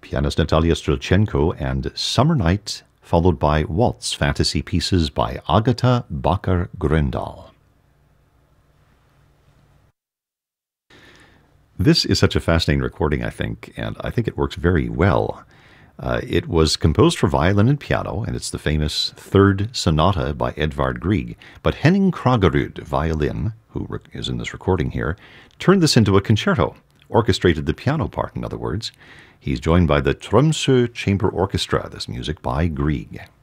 pianist Natalia Strelchenko, and Summer Night, followed by Waltz Fantasy Pieces by Agatha Bakker-Grøndahl. This is such a fascinating recording, I think, and I think it works very well. It was composed for violin and piano, and it's the famous Third Sonata by Edvard Grieg. But Henning Kraggerud, violin, who is in this recording here, turned this into a concerto, orchestrated the piano part, in other words. He's joined by the Tromsø Chamber Orchestra, this music by Grieg.